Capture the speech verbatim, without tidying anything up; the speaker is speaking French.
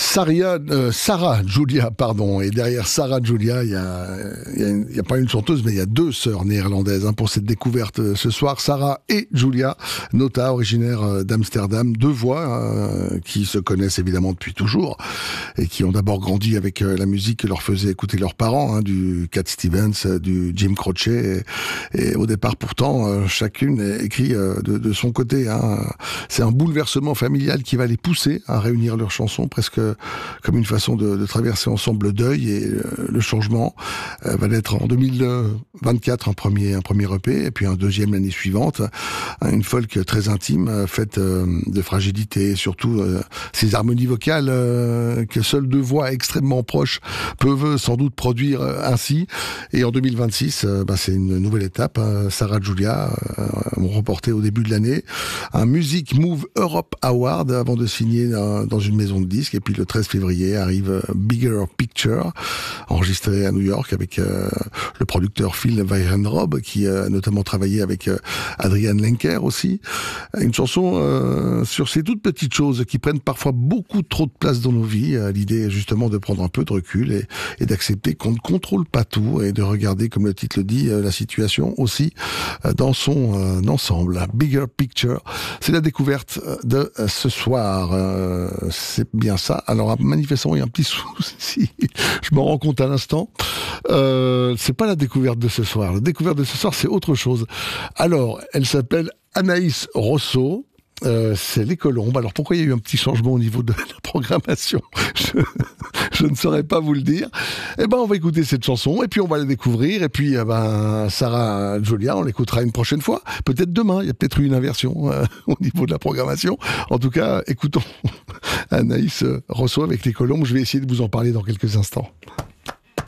Saria, euh, Sarah Julia, pardon. Et derrière Sarah Julia, il y a, il y a, une, il y a pas une chanteuse, mais il y a deux sœurs néerlandaises hein, pour cette découverte euh, ce soir. Sarah et Julia, Nota, originaire euh, d'Amsterdam. Deux voix euh, qui se connaissent évidemment depuis toujours et qui ont d'abord grandi avec euh, la musique que leur faisaient écouter leurs parents, hein, du Cat Stevens, euh, du Jim Croce. Et, et au départ, pourtant, euh, chacune écrit euh, de, de son côté. Hein. C'est un bouleversement familial qui va les pousser à réunir leurs chansons presque comme une façon de, de traverser ensemble le deuil et euh, le changement euh, va être en deux mille vingt-quatre un premier un premier E P et puis un deuxième l'année suivante, hein, une folk très intime euh, faite euh, de fragilité et surtout euh, ces harmonies vocales euh, que seules deux voix extrêmement proches peuvent sans doute produire euh, ainsi. Et en deux mille vingt-six, euh, bah, c'est une nouvelle étape. Hein, Sarah Julia euh, ont remporté au début de l'année un Music Move Europe Award avant de signer dans, dans une maison de disques. Et puis le treize février arrive Bigger Picture, enregistré à New York avec euh, le producteur Phil Weyhenrob, qui a notamment travaillé avec euh, Adrian Lenker aussi. Une chanson euh, sur ces toutes petites choses qui prennent parfois beaucoup trop de place dans nos vies. Euh, L'idée est justement de prendre un peu de recul et, et d'accepter qu'on ne contrôle pas tout et de regarder, comme le titre le dit, euh, la situation aussi euh, dans son euh, ensemble. Bigger Picture, c'est la découverte de euh, ce soir. Euh, c'est bien ça. Alors, manifestement, il y a un petit souci. Je m'en rends compte à l'instant. Euh, c'est pas la découverte de ce soir. La découverte de ce soir, c'est autre chose. Alors, elle s'appelle Anaïs Rosso. Euh, c'est Les Colombes. Alors, pourquoi il y a eu un petit changement au niveau de la programmation? Je, je ne saurais pas vous le dire. Eh ben, on va écouter cette chanson et puis on va la découvrir. Et puis, eh ben, Sarah Julia, on l'écoutera une prochaine fois. Peut-être demain. Il y a peut-être eu une inversion euh, au niveau de la programmation. En tout cas, écoutons Anaïs Rosso avec Les Colombes. Je vais essayer de vous en parler dans quelques instants.